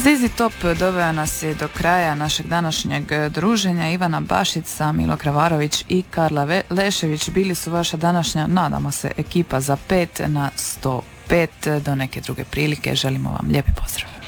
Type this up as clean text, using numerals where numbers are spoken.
ZZ Top doveo nas je do kraja našeg današnjeg druženja. Ivana Bašica, Milo Kravarović i Karla Lešević bili su vaša današnja, nadamo se, ekipa za 5 na 105. Do neke druge prilike želimo vam lijepi pozdrav.